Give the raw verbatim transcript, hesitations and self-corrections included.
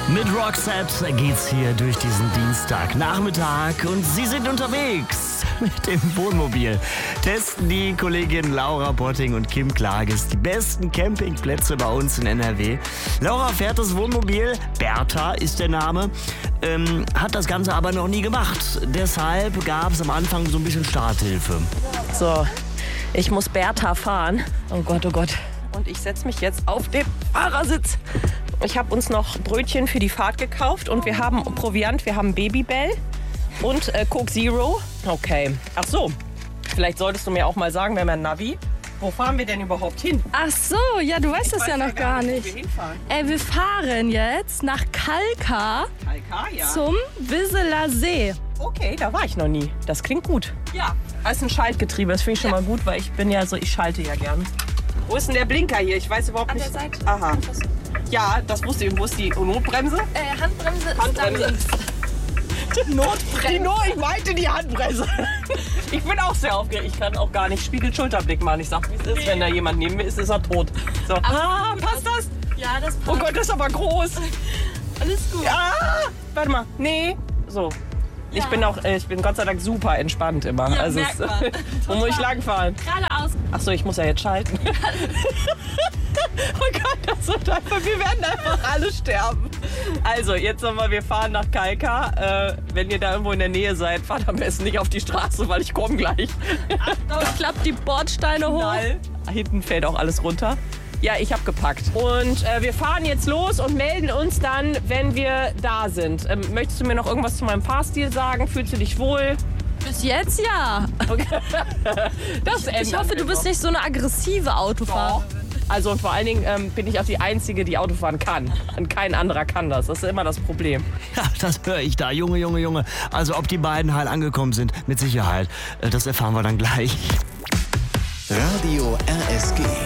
Mit Roxette geht's hier durch diesen Dienstagnachmittag und Sie sind unterwegs mit dem Wohnmobil. Testen die Kolleginnen Laura Potting und Kim Klages die besten Campingplätze bei uns in N R W. Laura fährt das Wohnmobil, Bertha ist der Name, ähm, hat das Ganze aber noch nie gemacht. Deshalb gab es am Anfang so ein bisschen Starthilfe. So, ich muss Bertha fahren. Oh Gott, oh Gott. Und ich setze mich jetzt auf den Fahrersitz. Ich habe uns noch Brötchen für die Fahrt gekauft und wir haben Proviant, wir haben Babybell und äh, Coke Zero. Okay. Ach so, vielleicht solltest du mir auch mal sagen, wir haben ja ein Navi. Wo fahren wir denn überhaupt hin? Ach so, ja, du weißt Ich das weiß ja noch gar nicht. Wo wir hinfahren. Ey, wir fahren jetzt nach Kalkar Kalkar, ja. zum Wisseler See. Okay, da war ich noch nie. Das klingt gut. Ja. Das ist ein Schaltgetriebe, das finde ich schon Ja. mal gut, weil ich bin ja so, ich schalte ja gerne. Wo ist denn der Blinker hier? Ich weiß überhaupt An nicht. der Seite. Aha. Ja, das wusste ich. Wo ist die Notbremse? Äh, Handbremse ist Handbremse. da links. Notbremse. Die Not, ich meinte die Handbremse. Ich bin auch sehr aufgeregt. Ich kann auch gar nicht Spiegel-Schulterblick machen. Ich sag, wie es ist. Nee. Wenn da jemand neben mir ist, ist er tot. So. Ah, gut passt das? Ja, das passt. Oh Gott, das ist aber groß. Alles gut. Ah, warte mal. Nee. So. Ich Ja. bin auch, äh, ich bin Gott sei Dank super entspannt immer. Ja, also merkt es, man. wo muss ich Total. langfahren? Geradeaus. Ach so, ich muss ja jetzt schalten. Oh Gott, das wird einfach, wir werden einfach alle sterben. Also, jetzt nochmal, wir fahren nach Kalkar. Äh, wenn ihr da irgendwo in der Nähe seid, fahrt am besten nicht auf die Straße, weil ich komme gleich. Da klappt die Bordsteine hoch. Knall. Hinten fällt auch alles runter. Ja, ich habe gepackt. Und äh, wir fahren jetzt los und melden uns dann, wenn wir da sind. Ähm, möchtest du mir noch irgendwas zu meinem Fahrstil sagen? Fühlst du dich wohl? Bis jetzt ja. Okay. Das Ich ändern hoffe, wir du bist noch. nicht so eine aggressive Autofahrerin. Also und vor allen Dingen ähm, bin ich auch die Einzige, die Auto fahren kann. Und kein anderer kann das. Das ist immer das Problem. Ja, das höre ich da. Junge, Junge, Junge. Also ob die beiden heil angekommen sind, mit Sicherheit. Äh, Das erfahren wir dann gleich. Radio R S G.